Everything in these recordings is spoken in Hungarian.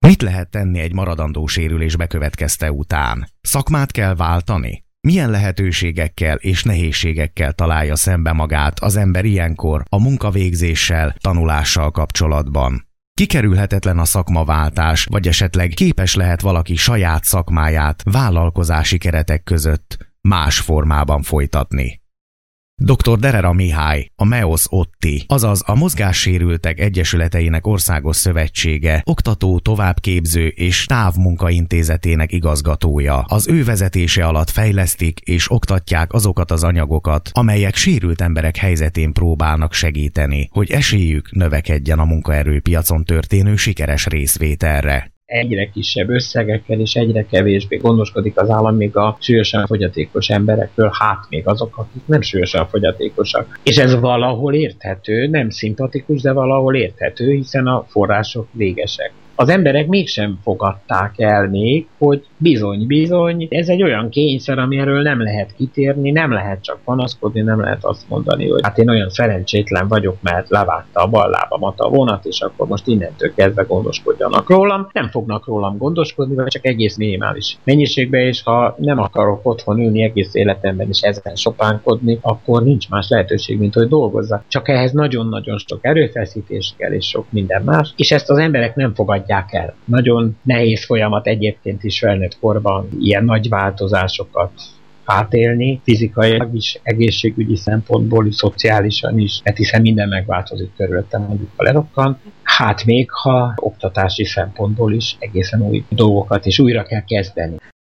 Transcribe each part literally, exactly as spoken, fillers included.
Mit lehet tenni egy maradandó sérülés bekövetkezte után? Szakmát kell váltani? Milyen lehetőségekkel és nehézségekkel találja szembe magát az ember ilyenkor a munkavégzéssel, tanulással kapcsolatban? Kikerülhetetlen a szakmaváltás, vagy esetleg képes lehet valaki saját szakmáját vállalkozási keretek között más formában folytatni? doktor Derera Mihály, a MEOS OTTI, azaz a Mozgássérültek Egyesületeinek Országos Szövetsége oktató, továbbképző és távmunkaintézetének igazgatója. Az ő vezetése alatt fejlesztik és oktatják azokat az anyagokat, amelyek sérült emberek helyzetén próbálnak segíteni, hogy esélyük növekedjen a munkaerőpiacon történő sikeres részvételre. Egyre kisebb összegekkel és egyre kevésbé gondoskodik az állam még a súlyosan fogyatékos emberekről, hát még azok, akik nem súlyosan fogyatékosak. És ez valahol érthető, nem szimpatikus, de valahol érthető, hiszen a források végesek. Az emberek mégsem fogadták el még, hogy bizony-bizony, ez egy olyan kényszer, amiről nem lehet kitérni, nem lehet csak panaszkodni, nem lehet azt mondani, hogy hát én olyan szerencsétlen vagyok, mert levágta a bal lábamat a vonat, és akkor most innentől kezdve gondoskodjanak rólam. Nem fognak rólam gondoskodni, vagy csak egész minimális mennyiségben, és ha nem akarok otthon ülni egész életemben és ezen sopánkodni, akkor nincs más lehetőség, mint hogy dolgozzak. Csak ehhez nagyon-nagyon sok erőfeszítés kell, és sok minden más, és ezt az emberek nem fogadják el. Nagyon nehéz folyamat egyébként is felnőtt korban ilyen nagy változásokat átélni, fizikailag is, egészségügyi szempontból is, szociálisan is, mert hiszen minden megváltozik körülöttem, mondjuk a lerokkan. Hát még ha oktatási szempontból is egészen új dolgokat is újra kell kezdeni.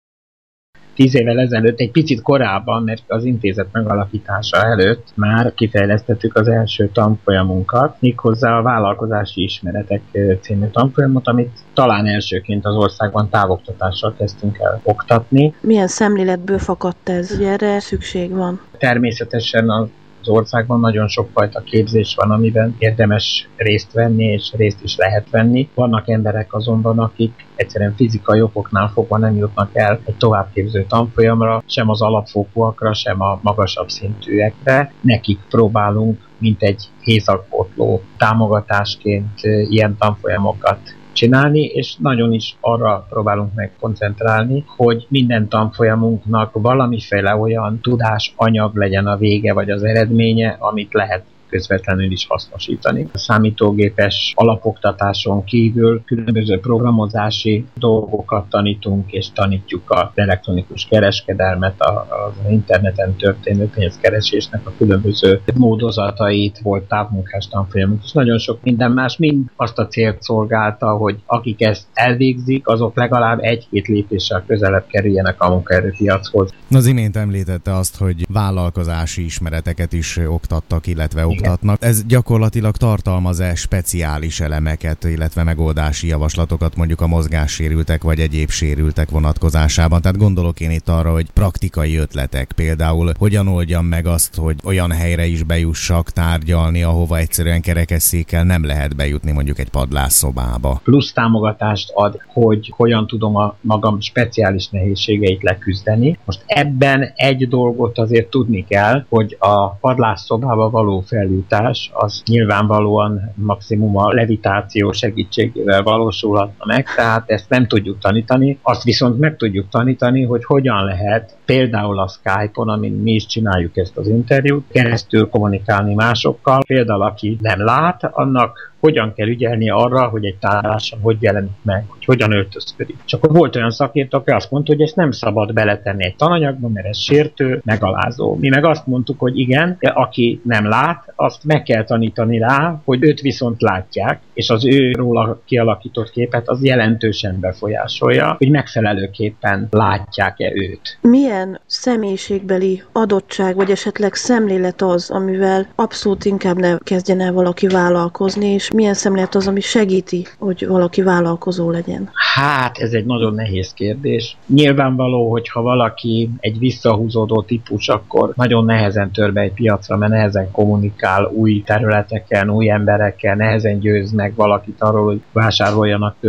Tíz évvel ezelőtt, egy picit korábban, mert az intézet megalapítása előtt már kifejlesztettük az első tanfolyamunkat, méghozzá a vállalkozási ismeretek című tanfolyamot, amit talán elsőként az országban távoktatással kezdtünk el oktatni. Milyen szemléletből fakadt ez? Ugye erre szükség van? Természetesen a Az országban nagyon sokfajta képzés van, amiben érdemes részt venni, és részt is lehet venni. Vannak emberek azonban, akik egyszerűen fizikai okoknál fogva nem jutnak el egy továbbképző tanfolyamra, sem az alapfokúakra, sem a magasabb szintűekre. Nekik próbálunk, mint egy hézagpótló támogatásként ilyen tanfolyamokat csinálni, és nagyon is arra próbálunk meg koncentrálni, hogy minden tanfolyamunknak valamiféle olyan tudásanyag legyen a vége vagy az eredménye, amit lehet közvetlenül is hasznosítani. A számítógépes alapoktatáson kívül különböző programozási dolgokat tanítunk, és tanítjuk az elektronikus kereskedelmet, az interneten történő pénzkeresésnek a különböző módozatait, volt távmunkás tanfolyamunk, és nagyon sok minden más, mind azt a célt szolgálta, hogy akik ezt elvégzik, azok legalább egy-két lépéssel közelebb kerüljenek a munkaerőpiachoz. Az imént említette azt, hogy vállalkozási ismereteket is oktattak, illetve oktatnak. Ez gyakorlatilag tartalmaz-e speciális elemeket, illetve megoldási javaslatokat mondjuk a mozgássérültek vagy egyéb sérültek vonatkozásában? Tehát gondolok én itt arra, hogy praktikai ötletek, például hogyan oldjam meg azt, hogy olyan helyre is bejussak tárgyalni, ahova egyszerűen kerekesszékkel nem lehet bejutni mondjuk egy padlásszobába. Plusz támogatást ad, hogy hogyan tudom a magam speciális nehézségeit leküzdeni. Most ebben egy dolgot azért tudni kell, hogy a padlásszobába való feljutás az nyilvánvalóan maximum a levitáció segítségével valósulhatna meg, tehát ezt nem tudjuk tanítani. Azt viszont meg tudjuk tanítani, hogy hogyan lehet például a Skype-on, amin mi is csináljuk ezt az interjút, keresztül kommunikálni másokkal. Például aki nem lát, annak hogyan kell ügyelni arra, hogy egy tárláson hogy jelenik meg, hogy hogyan öltözködik. És akkor volt olyan szakértő, aki azt mondta, hogy ezt nem szabad beletenni egy tananyagba, mert ez sértő, megalázó. Mi meg azt mondtuk, hogy igen, de aki nem lát, azt meg kell tanítani rá, hogy őt viszont látják, és az ő róla kialakított képet az jelentősen befolyásolja, hogy megfelelőképpen látják-e őt. Milyen személyiségbeli adottság, vagy esetleg szemlélet az, amivel abszolút inkább ne kezdjen el valaki vállalkozni, és milyen szemlélet az, ami segíti, hogy valaki vállalkozó legyen? Hát, ez egy nagyon nehéz kérdés. Nyilvánvaló, hogy ha valaki egy visszahúzódó típus, akkor nagyon nehezen tör be egy piacra, mert nehezen kommunikál új területeken, új emberekkel, nehezen győz meg valakit arról, hogy vásároljanak tőle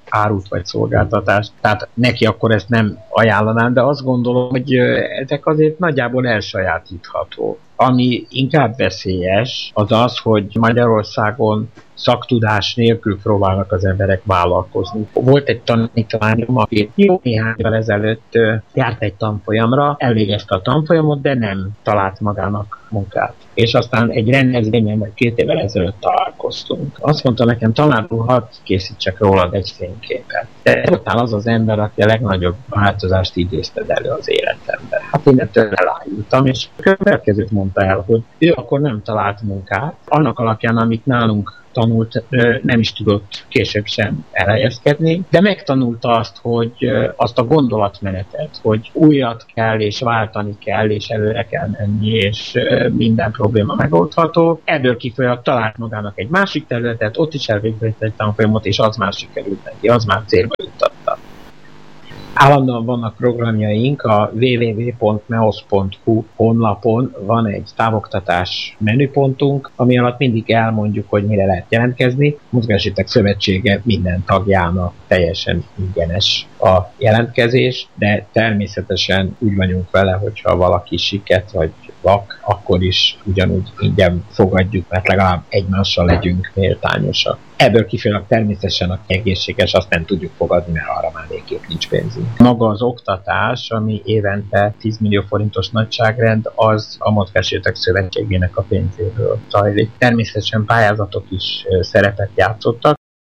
árut vagy szolgáltatást, tehát neki akkor ezt nem ajánlanám, de azt gondolom, hogy ezek azért nagyjából elsajátítható. Ami inkább veszélyes, az az, hogy Magyarországon szaktudás nélkül próbálnak az emberek vállalkozni. Volt egy tanítványom, aki jó néhány évvel ezelőtt járt egy tanfolyamra, elvégezte a tanfolyamot, de nem talált magának munkát. És aztán egy rendezvényen vagy két évvel ezelőtt találkoztunk. Azt mondta nekem, tanár úr, hadd készítsek rólad egy fényképet. De voltál az az ember, aki a legnagyobb változást idézted elő az életemben. Hát én ettől elájultam, és a következőt mondta el, hogy ő akkor nem talált munkát. Annak alapján, amit nálunk tanult, nem is tudott később sem elhelyezkedni, de megtanulta azt, hogy azt a gondolatmenetet, hogy újat kell, és váltani kell, és előre kell menni, és minden probléma megoldható. Ebből kifolyólag talált magának egy másik területet, ott is elvégzett egy tanfolyamot, és az már sikerült neki, az már célba juttatta. Állandóan vannak programjaink, a double-u double-u double-u pont meosz pont hu honlapon van egy távoktatás menüpontunk, ami alatt mindig elmondjuk, hogy mire lehet jelentkezni. Mozgásisták Szövetsége minden tagjának teljesen ingyenes a jelentkezés, de természetesen úgy vagyunk vele, hogyha valaki siket vagy vak, akkor is ugyanúgy ingyen fogadjuk, mert legalább egymással legyünk méltányosak. Ebből kifolyólag természetesen a egészséges, azt nem tudjuk fogadni, mert arra már végképp nincs pénzünk. Maga az oktatás, ami évente tíz millió forintos nagyságrend, az a Mozgássérültek Szövetségének a pénzéből zajlik. Természetesen pályázatok is szerepet játszottak.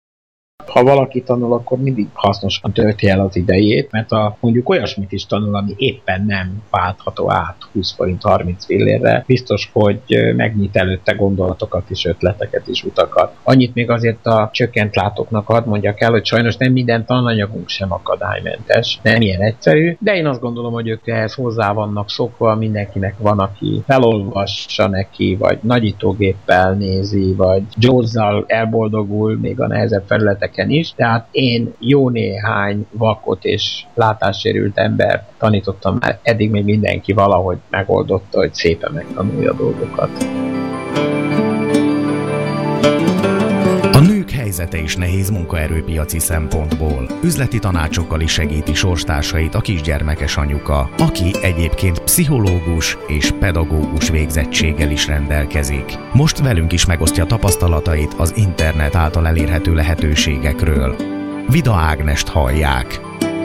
Ha valaki tanul, akkor mindig hasznosan tölti el az idejét, mert a, mondjuk olyasmit is tanul, ami éppen nem váltható át húsz forint harminc fillérre, biztos, hogy megnyit előtte gondolatokat és ötleteket és utakat. Annyit még azért a csökkent látóknak hadd mondjak el, hogy sajnos nem minden tananyagunk sem akadálymentes, nem ilyen egyszerű, de én azt gondolom, hogy ők ehhez hozzá vannak szokva, mindenkinek van, aki felolvassa neki, vagy nagyítógéppel nézi, vagy Jaws-zal elboldogul még a nehezebb felületeken is, tehát én jó néhány vakot és látássérült embert tanítottam már, eddig még mindenki valahogy megoldotta, hogy szépen megtanulja a dolgokat. A nők helyzete is nehéz munkaerőpiaci szempontból. Üzleti tanácsokkal is segíti sorstársait a kisgyermekes anyuka, aki egyébként pszichológus és pedagógus végzettséggel is rendelkezik. Most velünk is megosztja tapasztalatait az internet által elérhető lehetőségekről. Vida Ágnest hallják.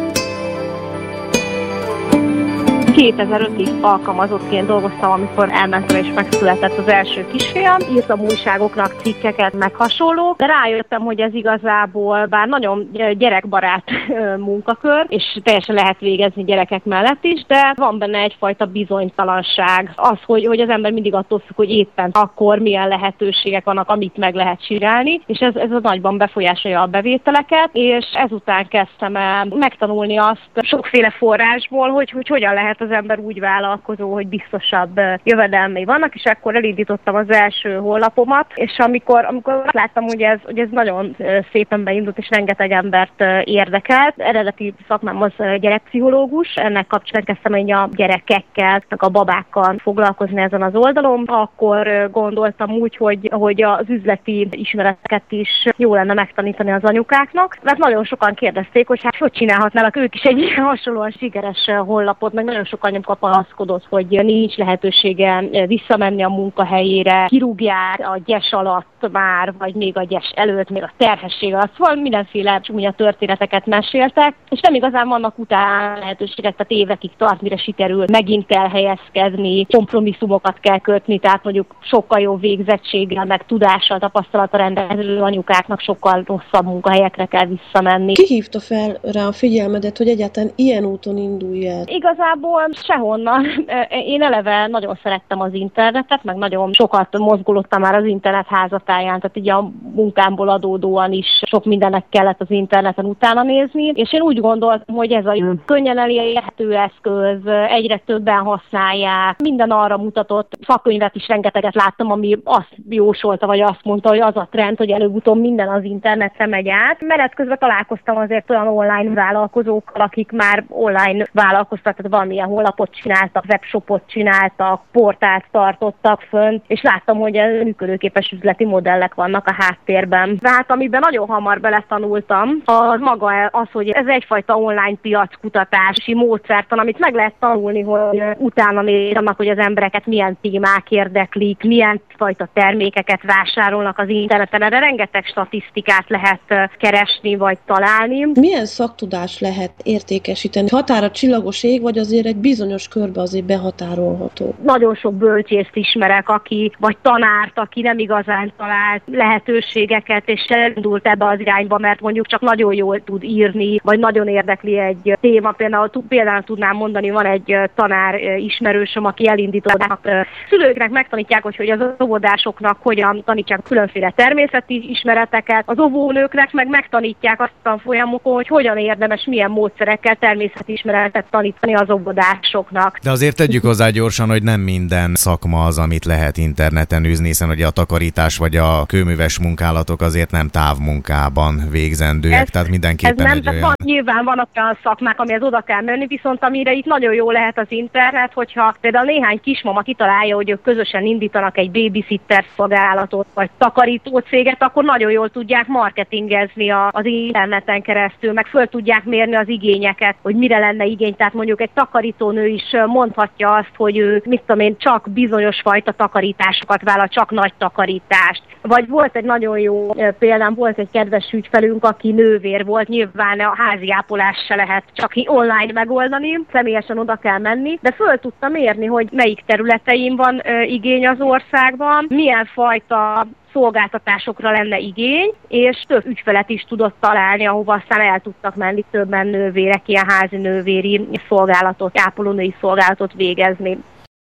kétezer-ötig alkalmazottként dolgoztam, amikor elmentem és megszületett az első kisfiam. Írtam újságoknak cikkeket, meg hasonló, de rájöttem, hogy ez igazából bár nagyon gyerekbarát munkakör, és teljesen lehet végezni gyerekek mellett is, de van benne egyfajta bizonytalanság. Az, hogy, hogy az ember mindig attól függ, hogy éppen akkor milyen lehetőségek vannak, amit meg lehet csinálni, és ez, ez a nagyban befolyásolja a bevételeket, és ezután kezdtem el megtanulni azt sokféle forrásból, hogy, hogy hogyan lehet az ember úgy vállalkozó, hogy biztosabb jövedelmei vannak, és akkor elindítottam az első honlapomat, és amikor, amikor láttam, hogy ez, hogy ez nagyon szépen beindult, és rengeteg embert érdekelt. Eredeti szakmám az gyerekpszichológus, ennek kapcsán kezdtem egy a gyerekekkel, meg a babákkal foglalkozni ezen az oldalon, akkor gondoltam úgy, hogy, hogy az üzleti ismereteket is jó lenne megtanítani az anyukáknak, mert nagyon sokan kérdezték, hogy hát hogy csinálhatnának ők is egy hasonlóan sikeres honlapot, meg nagyon sok anyuka panaszkodott, hogy nincs lehetősége visszamenni a munkahelyére, kirúgják a gyes alatt már, vagy még a gyes előtt, még a terhesség alatt, szóval mindenféle csúnya történeteket meséltek, és nem igazán vannak utána lehetőségek, tehát évekig tart, mire sikerül megint elhelyezkedni, kompromisszumokat kell kötni, tehát mondjuk sokkal jobb végzettséggel, meg tudással, tapasztalata rendelkező anyukáknak sokkal rosszabb munkahelyekre kell visszamenni. Ki hívta fel rá a figyelmedet, hogy egyáltalán ilyen úton indulj el? Igazából sehonnan. Én eleve nagyon szerettem az internetet, meg nagyon sokat mozgolódtam már az internet házatáján, tehát így a munkámból adódóan is sok mindennek kellett az interneten utána nézni, és én úgy gondoltam, hogy ez a könnyen elérhető eszköz, egyre többen használják, minden arra mutatott, szakkönyvet is rengeteget láttam, ami azt jósolta, vagy azt mondta, hogy az a trend, hogy előbb-utóbb minden az internetre megy át. Menet közben találkoztam azért olyan online vállalkozókkal, akik már online vállalkoztak, tehát valamilyen honlapot csináltak, webshopot csináltak, portált tartottak fönt, és láttam, hogy működőképes üzleti modellek vannak a háttérben. Tehát amiben nagyon hamar beletanultam, az maga az, hogy ez egyfajta online piackutatási módszertan, amit meg lehet tanulni, hogy utána néznek, hogy az embereket milyen témák érdeklik, milyen fajta termékeket vásárolnak az interneten. Erre rengeteg statisztikát lehet keresni vagy találni. Milyen szaktudás lehet értékesíteni? Határa csillagos ég, vagy azért egy bizonyos körbe azért behatárolható? Nagyon sok bölcsészt ismerek, aki, vagy tanárt, aki nem igazán talált lehetőségeket, és elindult ebbe az irányba, mert mondjuk csak nagyon jól tud írni, vagy nagyon érdekli egy téma. Például, például tudnám mondani, van egy tanár ismerősöm, aki elindított szülőknek megtanítják, hogy, hogy az óvodásoknak hogyan tanítsák különféle természeti ismereteket, az óvónőknek meg megtanítják azt a folyamokon, hogy hogyan érdemes, milyen módszerekkel természeti ismeretet tanítani az óvodásoknak. De azért tegyük hozzá gyorsan, hogy nem minden szakma az, amit lehet interneten űzni, hiszen ugye a takarítás vagy a kőműves munkálatok azért nem távmunkában végzendőek, ez, tehát mindenképpen ez nem, egy olyan... Van, nyilván vannak olyan szakmák, amihez oda kell menni, viszont amire itt nagyon jó lehet az internet, hogyha például néhány kismama kitalálja, hogy ők közösen indítanak egy babysitter szolgálatot, vagy takarító céget, akkor nagyon jól tudják marketingezni a, az interneten keresztül, meg föl tudják mérni az igényeket, hogy mire lenne igény. Tehát mondjuk egy takarítónő is mondhatja azt, hogy ő, mit tudom én, csak bizonyos fajta takarításokat vállal, csak nagy takarítást. Vagy volt egy nagyon jó példám, volt egy kedves ügyfelünk, aki nővér volt, nyilván a házi ápolást se lehet csak online megoldani, személyesen oda kell menni, de föl tudtam mérni, hogy melyik területein van ö, igény az országban, milyen fajta szolgáltatásokra lenne igény, és több ügyfelet is tudott találni, ahova aztán el tudtak menni többen nővérek, ilyen házi nővéri szolgálatot, ápolónői szolgálatot végezni.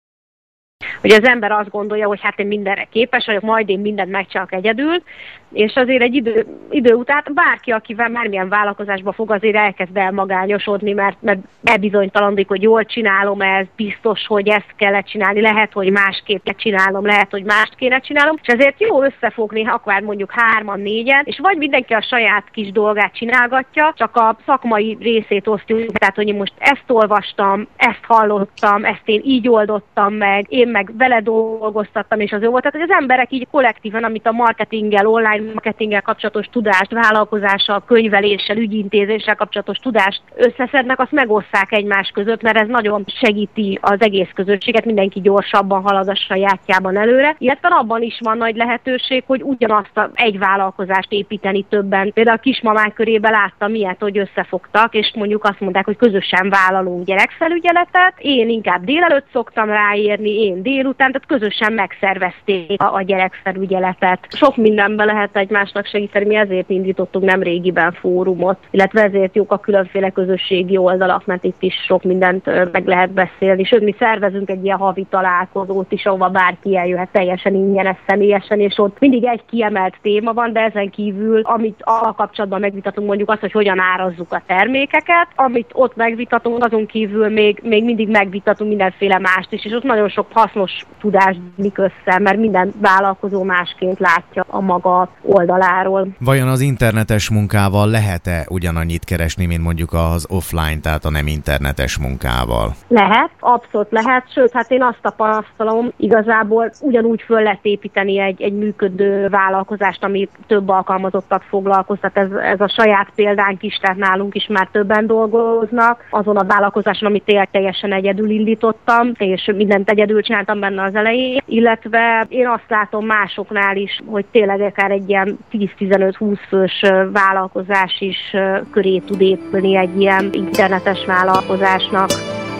Hogy az ember azt gondolja, hogy hát én mindenre képes vagyok, majd én mindent megcsinálok egyedül, és azért egy idő, idő után bárki, akivel bármilyen vállalkozásba fog, azért elkezd elmagányosodni, mert, mert elbizonytalanodik, hogy jól csinálom, ez biztos, hogy ezt kellett csinálni, lehet, hogy másképp csinálom, lehet, hogy mást kéne csinálom, és ezért jó összefogni, akár mondjuk hárman, négyen, és vagy mindenki a saját kis dolgát csinálgatja, csak a szakmai részét osztjuk, tehát hogy én most ezt olvastam, ezt hallottam, ezt én így oldottam meg, én meg vele dolgoztattam, és az jó volt. Tehát, hogy az emberek így kollektíven, amit a marketinggel, online marketinggel kapcsolatos tudást, vállalkozással, könyveléssel, ügyintézéssel kapcsolatos tudást összeszednek, azt megosszák egymás között, mert ez nagyon segíti az egész közösséget, mindenki gyorsabban halad a sajátjában előre. Illetve abban is van nagy lehetőség, hogy ugyanazt a egy vállalkozást építeni többen. Például a kismamák körében láttam ilyet, hogy összefogtak, és mondjuk azt mondták, hogy közösen vállalunk gyerekfelügyeletet. Én inkább délelőtt szoktam ráérni, én délután, tehát közösen megszervezték a, a gyerekfelügyeletet. Sok mindenben lehet egymásnak segíteni, mi ezért indítottunk nem régiben fórumot, illetve ezért jók a különféle közösségi oldalak, mert itt is sok mindent meg lehet beszélni. Sőt, mi szervezünk egy ilyen havi találkozót is, ahova bárki eljöhet teljesen ingyenes személyesen, és ott mindig egy kiemelt téma van, de ezen kívül, amit a kapcsolatban megvitatunk, mondjuk azt, hogy hogyan árazzuk a termékeket, amit ott megvitatunk, azon kívül még, még mindig megvitatunk mindenféle mást is, és ott nagyon sok hasznos tudást gyűlik össze, mert minden vállalkozó másként látja a maga oldaláról. Vajon az internetes munkával lehet-e ugyanannyit keresni, mint mondjuk az offline, tehát a nem internetes munkával? Lehet, abszolút lehet, sőt, hát én azt tapasztalom, igazából ugyanúgy föl lehet építeni egy, egy működő vállalkozást, ami több alkalmazottat foglalkoztat. Ez, ez a saját példánk is, tehát nálunk is már többen dolgoznak. Azon a vállalkozáson, amit tényleg teljesen egyedül indítottam, és mindent egyedül csináltam benne az elején, illetve én azt látom másoknál is, hogy tényleg akár egy ilyen tíz-tizenöt-húsz fős vállalkozás is köré tud épülni egy ilyen internetes vállalkozásnak.